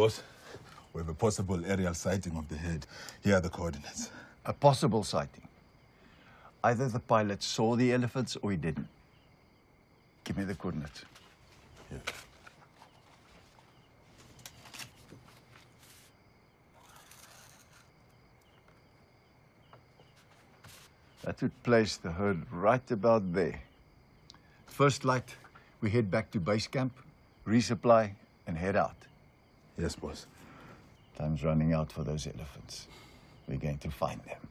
Boss, we have a possible aerial sighting of the head. Here are the coordinates. A possible sighting. Either the pilot saw the elephants or he didn't. Give me the coordinates. Here. That would place the herd right about there. First light, we head back to base camp, resupply, and head out. Yes, boss. Time's running out for those elephants. We're going to find them.